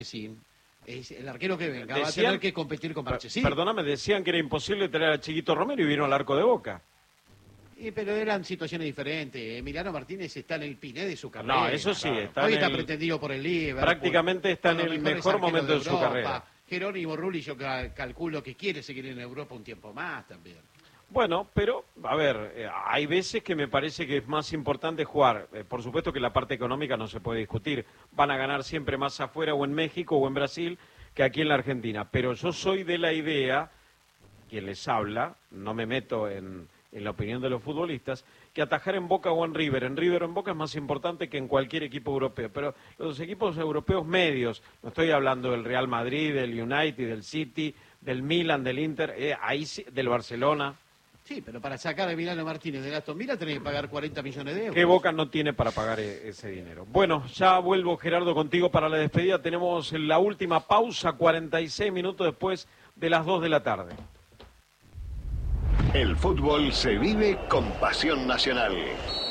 Sí, es el arquero que venga va a Decían, tener que competir con Marchesín. perdóname, decían que era imposible traer a Chiquito Romero y vino al arco de Boca. Pero eran situaciones diferentes. Emiliano Martínez está en el piné de su carrera. No, eso sí, está Hoy en está el... pretendido por el Liverpool. Prácticamente está en con los el mejores mejor arqueros momento de su Europa. carrera. Jerónimo Rulli yo calculo que quiere seguir en Europa un tiempo más también. Bueno, pero, a ver, hay veces que me parece que es más importante jugar. Por supuesto que la parte económica no se puede discutir. Van a ganar siempre más afuera o en México o en Brasil que aquí en la Argentina. Pero yo soy de la idea, quien les habla, no me meto en la opinión de los futbolistas, que atajar en Boca o en River o en Boca es más importante que en cualquier equipo europeo. Pero los equipos europeos medios, no estoy hablando del Real Madrid, del United, del City, del Milan, del Inter, ahí sí, del Barcelona. Sí, pero para sacar a Emiliano Martínez de Aston Villa tenés que pagar 40 millones de euros. Que Boca no tiene para pagar ese dinero. Bueno, ya vuelvo, Gerardo, contigo para la despedida. Tenemos la última pausa, 46 minutos después de las 2 de la tarde. El fútbol se vive con pasión nacional.